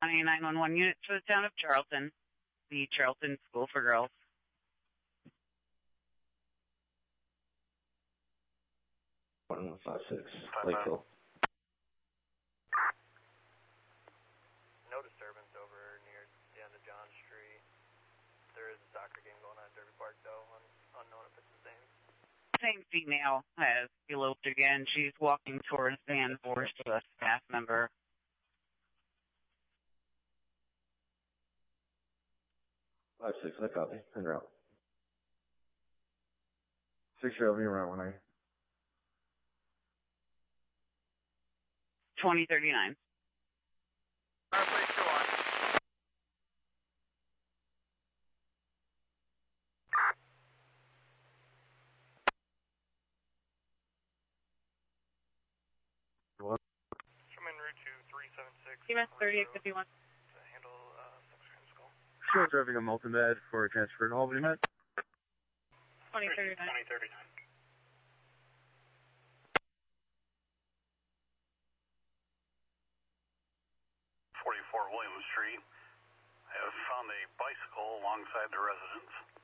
911 unit to the town of Charlton, the Charlton School for Girls. 1156, Lakeville. No disturbance over near the end of John Street. There is a soccer game going on at Derby Park, though. Unknown if it's the same. Same female has eloped again. She's walking towards Van Vorst, a staff member. Five six, I copy. En route. 6-0, en route, 190. 2039. Please go on. What? I'm en route to 376. CMS 3851. To handle subsequent call. Still driving a multi-med for a transfer to Albany Med. 2039. 2039. 44 William Street. I have found a bicycle alongside the residence.